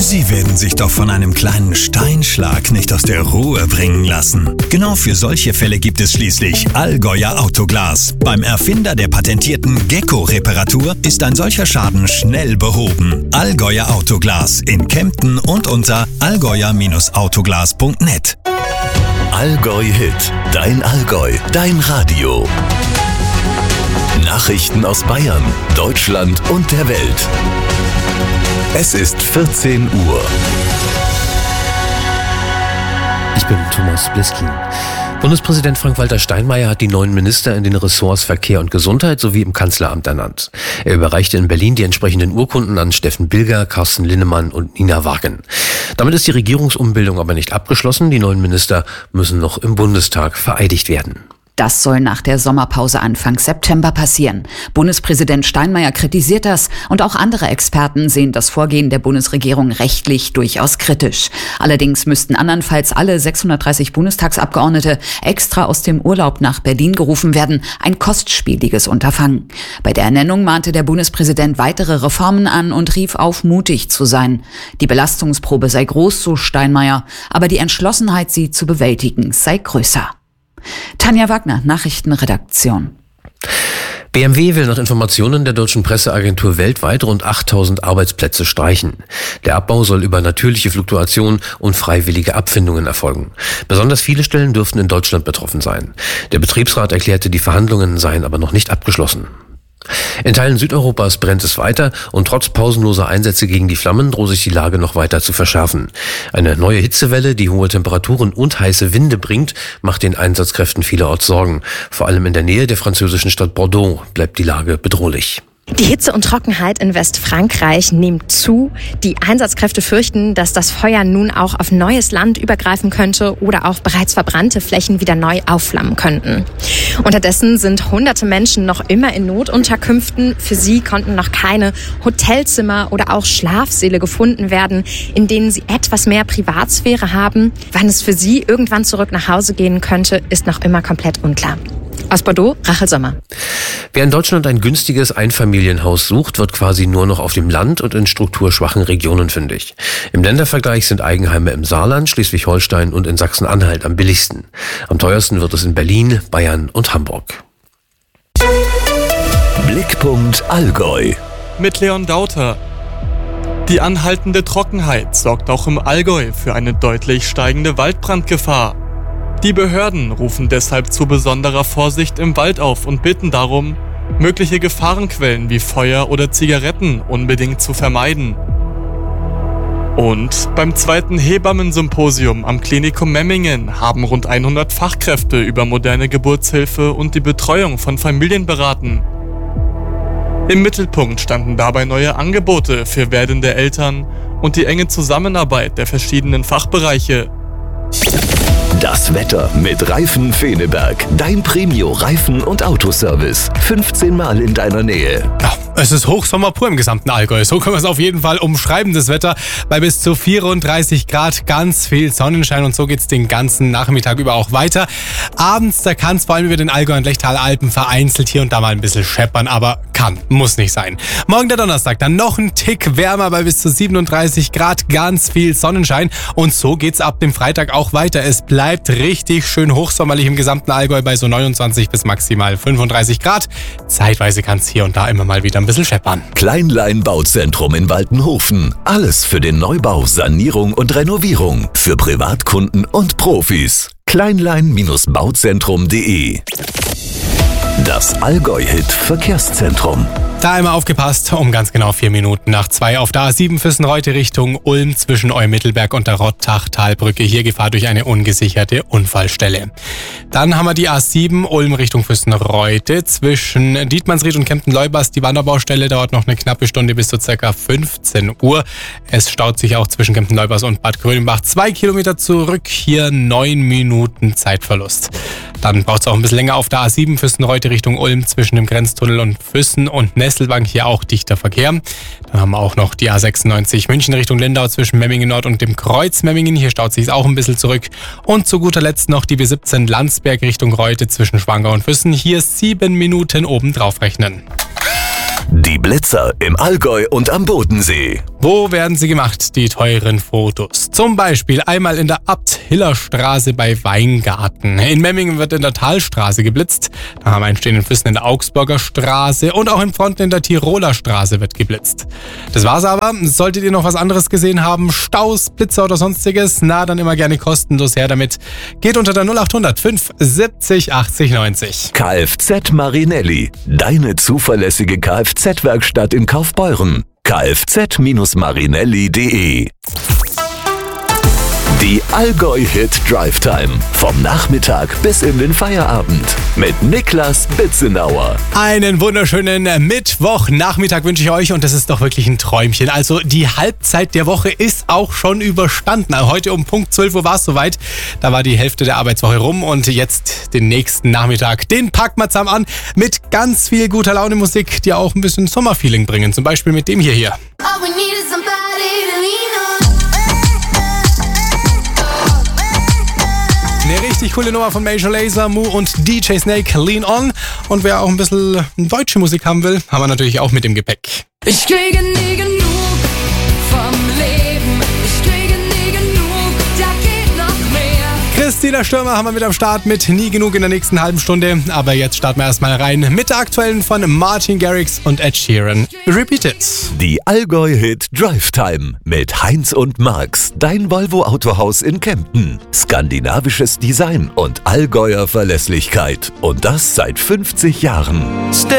Sie werden sich doch von einem kleinen Steinschlag nicht aus der Ruhe bringen lassen. Genau für solche Fälle gibt es schließlich Allgäuer Autoglas. Beim Erfinder der patentierten Gecko-Reparatur ist ein solcher Schaden schnell behoben. Allgäuer Autoglas in Kempten und unter allgäuer-autoglas.net. Allgäu Hit, dein Allgäu, dein Radio. Nachrichten aus Bayern, Deutschland und der Welt. Es ist 14 Uhr. Ich bin Thomas Bliskin. Bundespräsident Frank-Walter Steinmeier hat die neuen Minister in den Ressorts Verkehr und Gesundheit sowie im Kanzleramt ernannt. Er überreichte in Berlin die entsprechenden Urkunden an Steffen Bilger, Carsten Linnemann und Nina Wagen. Damit ist die Regierungsumbildung aber nicht abgeschlossen. Die neuen Minister müssen noch im Bundestag vereidigt werden. Das soll nach der Sommerpause Anfang September passieren. Bundespräsident Steinmeier kritisiert das und auch andere Experten sehen das Vorgehen der Bundesregierung rechtlich durchaus kritisch. Allerdings müssten andernfalls alle 630 Bundestagsabgeordnete extra aus dem Urlaub nach Berlin gerufen werden. Ein kostspieliges Unterfangen. Bei der Ernennung mahnte der Bundespräsident weitere Reformen an und rief auf, mutig zu sein. Die Belastungsprobe sei groß, so Steinmeier, aber die Entschlossenheit, sie zu bewältigen, sei größer. Tanja Wagner, Nachrichtenredaktion. BMW will nach Informationen der deutschen Presseagentur weltweit rund 8000 Arbeitsplätze streichen. Der Abbau soll über natürliche Fluktuation und freiwillige Abfindungen erfolgen. Besonders viele Stellen dürften in Deutschland betroffen sein. Der Betriebsrat erklärte, die Verhandlungen seien aber noch nicht abgeschlossen. In Teilen Südeuropas brennt es weiter und trotz pausenloser Einsätze gegen die Flammen droht sich die Lage noch weiter zu verschärfen. Eine neue Hitzewelle, die hohe Temperaturen und heiße Winde bringt, macht den Einsatzkräften vielerorts Sorgen. Vor allem in der Nähe der französischen Stadt Bordeaux bleibt die Lage bedrohlich. Die Hitze und Trockenheit in Westfrankreich nimmt zu. Die Einsatzkräfte fürchten, dass das Feuer nun auch auf neues Land übergreifen könnte oder auch bereits verbrannte Flächen wieder neu aufflammen könnten. Unterdessen sind hunderte Menschen noch immer in Notunterkünften. Für sie konnten noch keine Hotelzimmer oder auch Schlafsäle gefunden werden, in denen sie etwas mehr Privatsphäre haben. Wann es für sie irgendwann zurück nach Hause gehen könnte, ist noch immer komplett unklar. Aus Bordeaux, Rachel Sommer. Wer in Deutschland ein günstiges Einfamilienhaus sucht, wird quasi nur noch auf dem Land und in strukturschwachen Regionen fündig. Im Ländervergleich sind Eigenheime im Saarland, Schleswig-Holstein und in Sachsen-Anhalt am billigsten. Am teuersten wird es in Berlin, Bayern und Hamburg. Blickpunkt Allgäu. Mit Leon Dauter. Die anhaltende Trockenheit sorgt auch im Allgäu für eine deutlich steigende Waldbrandgefahr. Die Behörden rufen deshalb zu besonderer Vorsicht im Wald auf und bitten darum, mögliche Gefahrenquellen wie Feuer oder Zigaretten unbedingt zu vermeiden. Und beim 2. Hebammen-Symposium am Klinikum Memmingen haben rund 100 Fachkräfte über moderne Geburtshilfe und die Betreuung von Familien beraten. Im Mittelpunkt standen dabei neue Angebote für werdende Eltern und die enge Zusammenarbeit der verschiedenen Fachbereiche. Das Wetter mit Reifen Feneberg. Dein Premio-Reifen- und Autoservice. 15 Mal in deiner Nähe. Ja, es ist Hochsommer pur im gesamten Allgäu. So können wir es auf jeden Fall umschreiben, das Wetter. Bei bis zu 34 Grad, ganz viel Sonnenschein und so geht es den ganzen Nachmittag über auch weiter. Abends, da kann es vor allem über den Allgäu- und Lechtalalpen vereinzelt hier und da mal ein bisschen scheppern, aber muss nicht sein. Morgen der Donnerstag, dann noch ein Tick wärmer bei bis zu 37 Grad, ganz viel Sonnenschein und so geht's ab dem Freitag auch weiter. Es bleibt richtig schön hochsommerlich im gesamten Allgäu bei so 29 bis maximal 35 Grad. Zeitweise kann es hier und da immer mal wieder ein bisschen scheppern. Kleinlein Bauzentrum in Waltenhofen. Alles für den Neubau, Sanierung und Renovierung. Für Privatkunden und Profis. Kleinlein-bauzentrum.de. Das Allgäu-Hit Verkehrszentrum. Da einmal aufgepasst, um ganz genau 4 Minuten nach 2 auf der A7 Füssen-Reute Richtung Ulm zwischen Eumittelberg und der Rottach-Talbrücke. Hier Gefahr durch eine ungesicherte Unfallstelle. Dann haben wir die A7 Ulm Richtung Füssen-Reute zwischen Dietmannsried und Kempten-Leubers. Die Wanderbaustelle dauert noch eine knappe Stunde bis zu ca. 15 Uhr. Es staut sich auch zwischen Kempten-Leubers und Bad Grönenbach 2 Kilometer zurück. Hier 9 Minuten Zeitverlust. Dann braucht es auch ein bisschen länger auf der A7 Füssen-Reute Richtung Ulm zwischen dem Grenztunnel und Füssen und Nesselbank. Hier auch dichter Verkehr. Dann haben wir auch noch die A96 München Richtung Lindau zwischen Memmingen Nord und dem Kreuz Memmingen. Hier staut sich auch ein bisschen zurück. Und zu guter Letzt noch die B17 Landsberg Richtung Reute zwischen Schwangau und Füssen. Hier 7 Minuten obendrauf rechnen. Die Blitzer im Allgäu und am Bodensee. Wo werden sie gemacht, die teuren Fotos? Zum Beispiel einmal in der Abt-Hiller-Straße bei Weingarten. In Memmingen wird in der Talstraße geblitzt. Da haben wir einen stehenden Füssen in der Augsburger Straße und auch in Fronten in der Tiroler Straße wird geblitzt. Das war's aber. Solltet ihr noch was anderes gesehen haben, Staus, Blitzer oder sonstiges, na dann immer gerne kostenlos her damit. Geht unter der 0800 570 80 90. Kfz Marinelli, deine zuverlässige Kfz-Werkstatt in Kaufbeuren. kfz-marinelli.de. Die Allgäu-Hit Drive Time. Vom Nachmittag bis in den Feierabend. Mit Niklas Bitzenauer. Einen wunderschönen Mittwochnachmittag wünsche ich euch und das ist doch wirklich ein Träumchen. Also die Halbzeit der Woche ist auch schon überstanden. Heute um Punkt 12 Uhr war es soweit. Da war die Hälfte der Arbeitswoche rum und jetzt den nächsten Nachmittag. Den packen wir zusammen an mit ganz viel guter Laune Musik, die auch ein bisschen Sommerfeeling bringen. Zum Beispiel mit dem hier. All we need is somebody to lean on. Eine richtig coole Nummer von Major Lazer, Moo und DJ Snake, Lean On. Und wer auch ein bisschen deutsche Musik haben will, haben wir natürlich auch mit im Gepäck. Ich kriege nie genug vom Leben. Ich kriege nie genug, da geht noch mehr. Christina Stürmer haben wir mit am Start mit Nie genug in der nächsten halben Stunde. Aber jetzt starten wir erstmal rein mit der aktuellen von Martin Garrix und Ed Sheeran. Repeat it. Die Allgäu-Hit Drive Time mit Heinz und Marx, dein Volvo Autohaus in Kempten. Skandinavisches Design und Allgäuer Verlässlichkeit. Und das seit 50 Jahren.